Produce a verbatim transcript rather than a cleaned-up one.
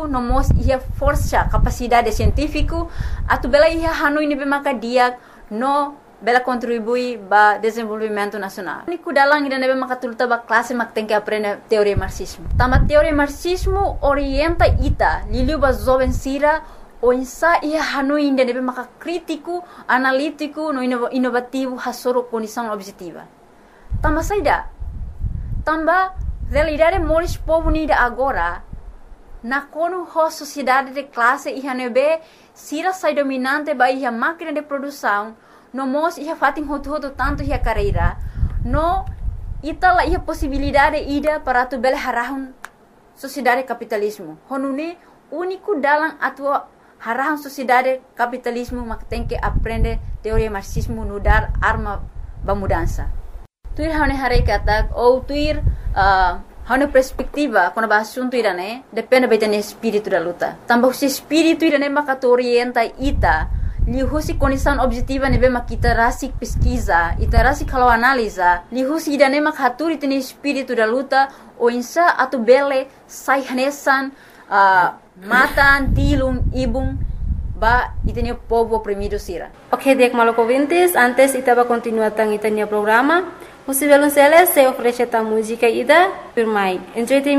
não mostra ia força capacidade científica atu bela ia hanoi nebe maka dia no bela contribui ba desenvolvimento nacional. Niku dalang ida nebe maka tulta ba classe mak tem que aprender teoria marxismo. Tama teoria marxismo orienta ita liliu ba jovem sira o insa ia hanoi ida nebe maka crítico, analítico, no inovativo hasoro condição objetiva. Tama saida. Tamba realidade moris povo nida agora na kono ho sociedade de classe ia nebe sira sai dominante ba ia máquina de produção no mos ia fatin hotu hotu tanto ia carreira no itala ia possibilidade ida para tu bele harahun sociedade capitalismo honune único dalam atua harahun sociedade capitalismo mak tem que aprender teoria marxismo no dar arma ba mudança tuir hane hare katak ou tuir uh, hane perspectiva quando ba assunto irane depende betane espírito da luta tambah si espírito irane maka orienta ita lihusi condição objetiva nebe makita rasik pesquisa ita rasik kalau analisa lihusi idane mak haturi tene espírito da luta o insa atu bele sai hanesan uh, matan tilum ibung ba itene povo oprimido sira. Ok, dek malok ouvintes, antes itaba continuar tang itania programa. Os violoncelos se oferecem a música ida por mai. Entretenimento